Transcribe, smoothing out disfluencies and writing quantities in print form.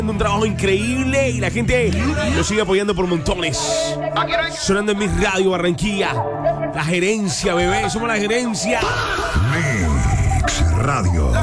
Un trabajo increíble y la gente lo sigue apoyando por montones. Sonando en mi radio Barranquilla. La gerencia, bebé, somos la gerencia. Mix Radio.